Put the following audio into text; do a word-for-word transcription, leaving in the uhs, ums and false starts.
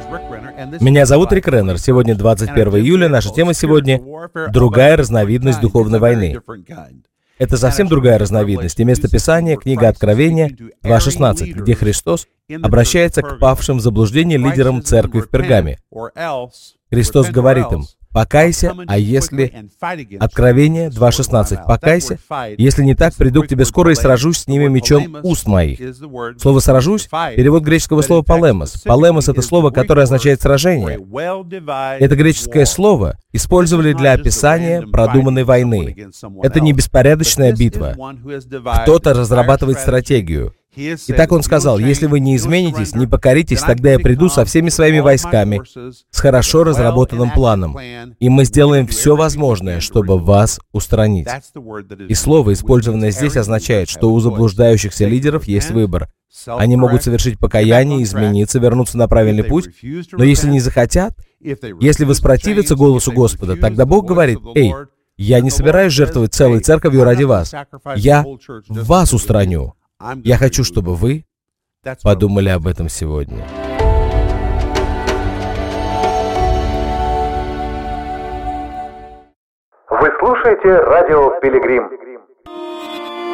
Меня зовут Рик Реннер. Сегодня двадцать первое июля. Наша тема сегодня — другая разновидность духовной войны. Это совсем другая разновидность. И местописание — книга Откровения два шестнадцать, где Христос обращается к павшим в заблуждение лидерам церкви в Пергаме. Христос говорит им: «Покайся, а если...» Откровение два шестнадцать. «Покайся, если не так, приду к тебе скоро и сражусь с ними мечом уст моих». Слово «сражусь» — перевод греческого слова «полемос». «Полемос» — это слово, которое означает «сражение». Это греческое слово использовали для описания продуманной войны. Это не беспорядочная битва. Кто-то разрабатывает стратегию. Итак, он сказал: «Если вы не изменитесь, не покоритесь, тогда я приду со всеми своими войсками, с хорошо разработанным планом, и мы сделаем все возможное, чтобы вас устранить». И слово, использованное здесь, означает, что у заблуждающихся лидеров есть выбор. Они могут совершить покаяние, измениться, вернуться на правильный путь, но если не захотят, если воспротивятся голосу Господа, тогда Бог говорит: «Эй, я не собираюсь жертвовать целой церковью ради вас. Я вас устраню». Я хочу, чтобы вы подумали об этом сегодня. Вы слушаете радио «Пилигрим».